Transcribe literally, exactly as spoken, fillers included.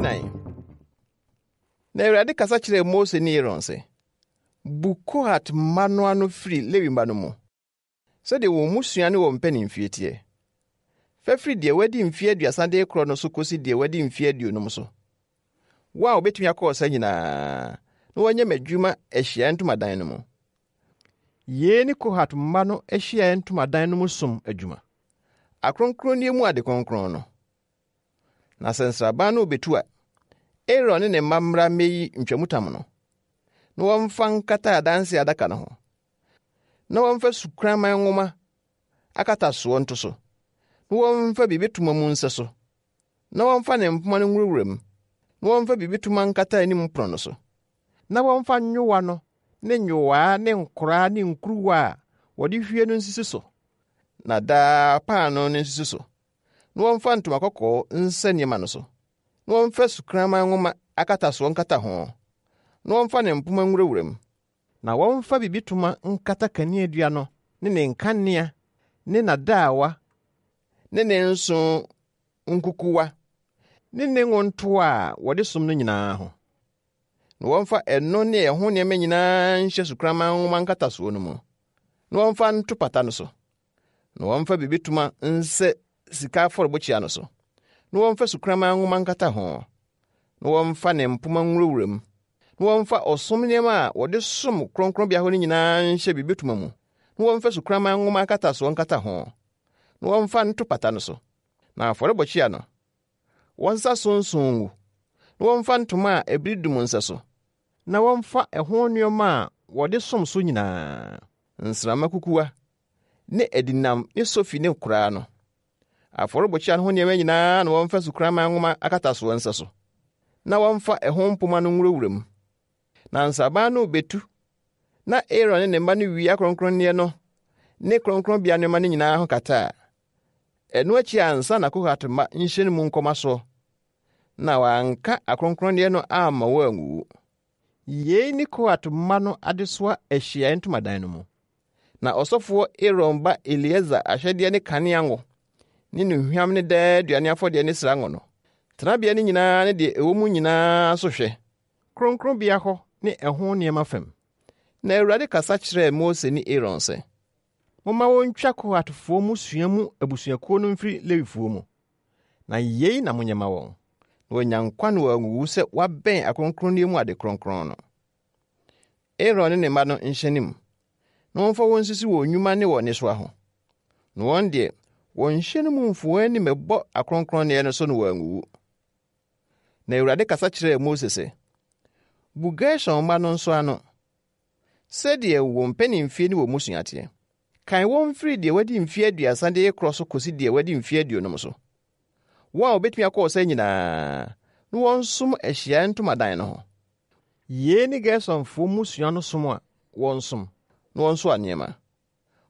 tenae. Na Awurade kasa kyerɛ Mose ne Aaron sɛ, bu Kohat mma no ano firi Lewi mma no mu, sɛdeɛ wɔn mmusua ne wɔn mpanimfie teɛ. Fa firi deɛ wadi mfe aduasa de korɔ no so kosi deɛ wadi mfe aduonum so. Wo a wobɛtumi akɔ ɔsa nyinaa, na wɔnyɛ m'adwuma Ahyiaeɛ Ntomadan no mu. Yei ne Kohat mma no Ahyiaeɛ Ntomadan no mu som adwuma. Akronkronneɛ mu ade kronkron no. Na sɛ nsraban no obetu a, Aaron ne ne mma mmra meyi ntwamutam no, na wɔmfa nkata adanse adaka no ho, na wɔmfa sukraman nwoma akata soɔ nto so, na wɔmfa bibitoma mu nsa so, na wɔmfa ne mpoma no nwurawura mu, na wɔmfa bibitoma nkata anim pono no so, na wɔmfa nyowa no ne nyowaa ne nkoraa ne nkuruwa a wɔde hwie no nsisi so, na daa paano no nsisi so, na wɔmfa ntoma kɔkɔɔ nsa nneɛma no so, na wɔmfa sukraman nwoma akata soɔ nkata ho, na wɔmfa ne mpoma nwurawura mu, na wɔmfa bibitoma nkata kaneadua no ne ne nkanea ne nadaawa ne ne nso nkukuwa ne ne ngontoa a wɔde som no nyinaa ho. Na wɔmfa ɛno ne ɛho nneɛma nyinaa nhyɛ sukraman nwoma nkatasoɔ no mu, na wɔmfa nto pata no so, na wɔmfa bibitoma nsɛ sika afɔrebukyia no so, na wɔmfa sukraman nwoma nkata ho, na wɔmfa ne mpoma nwurawura mu, na wɔmfa ɔsom nneɛma a wɔde som kronkronbea hɔ no nyinaa nhyɛ bibitoma mu, na wɔmfa sukraman nwoma nkatasoɔ nkata ho, na wɔmfa nto pata no so. Na afɔrebukyia no, wɔnsa so nson ngu, na wɔmfa ntoma a ebiri dum nsa so, na wɔmfa ɛho nneɛma a wɔde som so nyinaa, nsrama kukuwa ne adinam ne sofi ne koraa no. Afɔrebukyia no ho nneɛma nyinaa na wɔmfa sukraman nwoma akatasoɔ nsa so, na wɔmfa ɛho mpoma no nwurawura mu. Na nsaban no betu, na Aaron ne ne mma no wi akronkronneɛ no ne kronkronbea nneɛma no nyinaa ho kata. Ɛno akyi ansa na Kohat mma nhyɛ no mu nkɔma so, na wɔanka akronkronneɛ no amma wɔangu. Yei ne Kohat mma no adesoa Ahyiaeɛ Ntomadan no mu. Na ɔsɔfoɔ Aaron ba Eliezer ahyɛdeɛ ne kanea ngo ne nnuhwam ne daa aduane afɔdeɛ ne sra ngo no, tenabea no nyinaa ne deɛ ɛwɔ mu nyinaa so hwɛ, kronkronbea hɔ ne ɛho nneɛma fam. Na Awurade kasa kyerɛɛ Mose ne Aaron sɛ, momma wɔntwa Kohatfoɔ mmusua mu abusuakuo no mfiri Lewifoɔ mu, na yei na monyɛma wɔn, na wɔanya nkwa no wɔanwuwu sɛ wɔabɛn akronkronneɛ mu ade kronkron no. Aaron ne ne mma no nhyɛnim, na wɔmfa wɔn nsisi wɔn nnwuma ne wɔn nnesoa ho, na wɔn deɛ wɔnhyɛ no mu mfoa anim ɛbɔ akronkronneɛ no so no wɔanwuwu. Na Awurade kasa kyerɛɛ Mose sɛ, bu Gershon mma no nso ano, sɛdeɛ wɔn mpanimfie ne wɔn mmusua teɛ. Kan wɔn mfiri deɛ wadi mfe aduasa de korɔ so kosi deɛ wadi mfe aduonum so. Wɔn a wɔbɛtumi akɔ ɔsa nyinaa, na wɔnsom Ahyiaeɛ Ntomadan no ho. Yei ne Gersonfoɔ mmusua no som a wɔnsom, na wɔnso nneɛma.